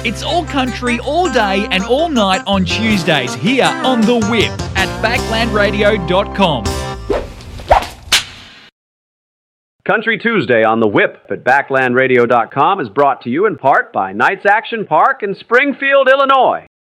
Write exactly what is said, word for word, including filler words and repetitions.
It's all country all day and all night on Tuesdays here on The Whip at backland radio dot com. Country Tuesday on The Whip at backland radio dot com is brought to you in part by Knights Action Park in Springfield, Illinois.